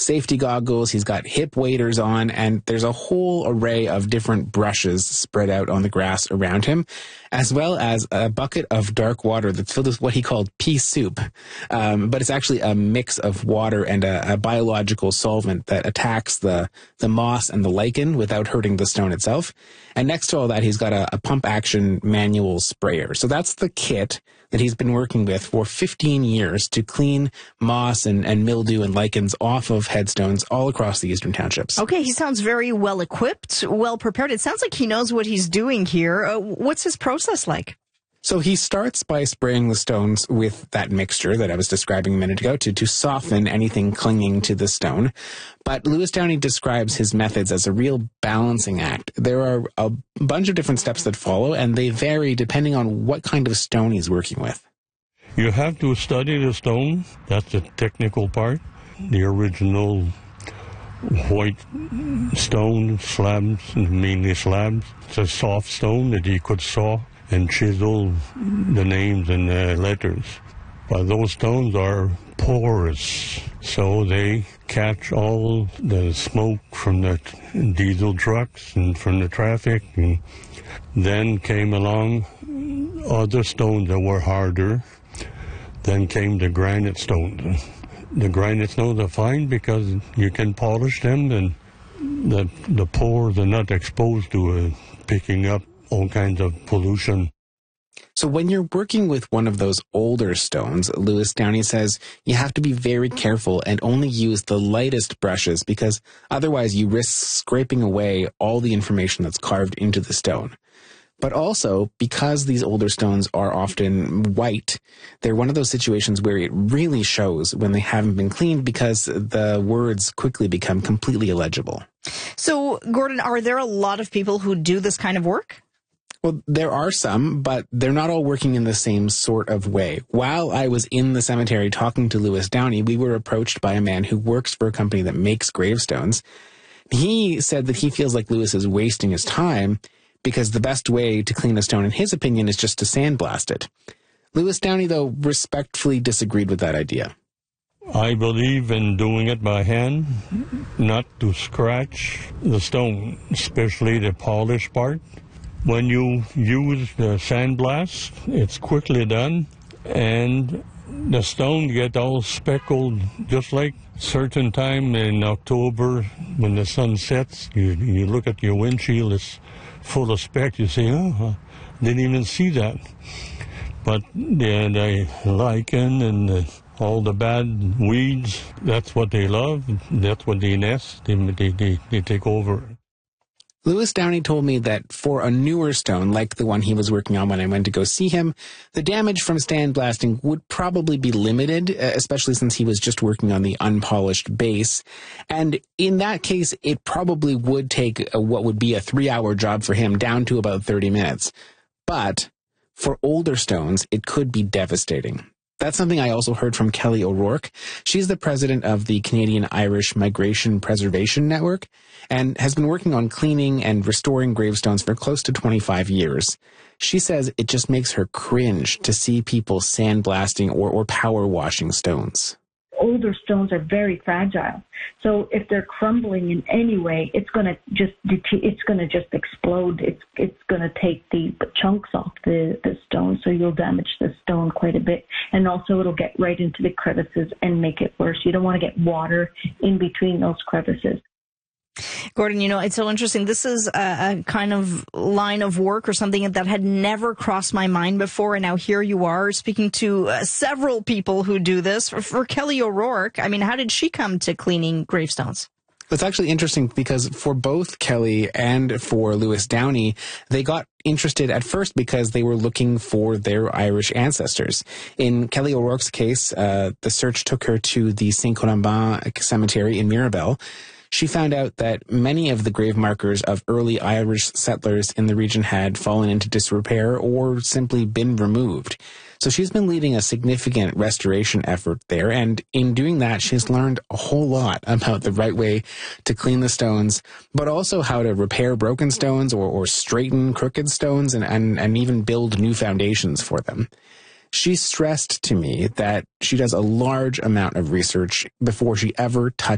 safety goggles, he's got hip waders on, and there's a whole array of different brushes spread out on the grass around him, as well as a bucket of dark water that's filled with what he called pea soup. But it's actually a mix of water and a biological solvent that attacks the moss and the lichen without hurting the stone itself. And next to all that, he's got a pump-action manual sprayer. So that's the kit that he's been working with for 15 years to clean moss and mildew and lichens off of headstones all across the eastern townships. Okay, he sounds very well equipped, well prepared. It sounds like he knows what he's doing here. What's his process like? So he starts by spraying the stones with that mixture that I was describing a minute ago to soften anything clinging to the stone. But Lewis Downey describes his methods as a real balancing act. There are a bunch of different steps that follow, and they vary depending on what kind of stone he's working with. You have to study the stone. That's the technical part. The original white stone slabs, mainly slabs. It's a soft stone that you could saw and chisel the names and the letters. But those stones are porous, so they catch all the smoke from the diesel trucks and from the traffic. And then came along other stones that were harder. Then came the granite stones. The granite stones are fine because you can polish them and the pores are not exposed to picking up all kinds of pollution. So when you're working with one of those older stones, Lewis Downey says you have to be very careful and only use the lightest brushes because otherwise you risk scraping away all the information that's carved into the stone. But also, because these older stones are often white, they're one of those situations where it really shows when they haven't been cleaned because the words quickly become completely illegible. So, Gordon, are there a lot of people who do this kind of work? Well, there are some, but they're not all working in the same sort of way. While I was in the cemetery talking to Lewis Downey, we were approached by a man who works for a company that makes gravestones. He said that he feels like Lewis is wasting his time because the best way to clean a stone, in his opinion, is just to sandblast it. Lewis Downey, though, respectfully disagreed with that idea. I believe in doing it by hand, not to scratch the stone, especially the polished part. When you use the sandblast, it's quickly done, and the stone get all speckled, just like certain time in October when the sun sets. You look at your windshield, it's full of specks. You say, oh, I didn't even see that. But the lichen and all the bad weeds, that's what they love. That's what they nest. They take over. Lewis Downey told me that for a newer stone, like the one he was working on when I went to go see him, the damage from sandblasting would probably be limited, especially since he was just working on the unpolished base. And in that case, it probably would take what would be a 3-hour job for him down to about 30 minutes. But for older stones, it could be devastating. That's something I also heard from Kelly O'Rourke. She's the president of the Canadian-Irish Migration Preservation Network and has been working on cleaning and restoring gravestones for close to 25 years. She says it just makes her cringe to see people sandblasting or power washing stones. Older stones are very fragile. So if they're crumbling in any way, it's going to just explode. It's going to take the chunks off the stone, so you'll damage the stone quite a bit. And also it'll get right into the crevices and make it worse. You don't want to get water in between those crevices. Gordon, it's so interesting. This is a kind of line of work or something that had never crossed my mind before. And now here you are speaking to several people who do this. For Kelly O'Rourke, how did she come to cleaning gravestones? It's actually interesting because for both Kelly and for Lewis Downey, they got interested at first because they were looking for their Irish ancestors. In Kelly O'Rourke's case, the search took her to the Saint-Colomban cemetery in Mirabel. She found out that many of the grave markers of early Irish settlers in the region had fallen into disrepair or simply been removed. So she's been leading a significant restoration effort there, and in doing that, she's learned a whole lot about the right way to clean the stones, but also how to repair broken stones or straighten crooked stones and even build new foundations for them. She stressed to me that she does a large amount of research before she ever touches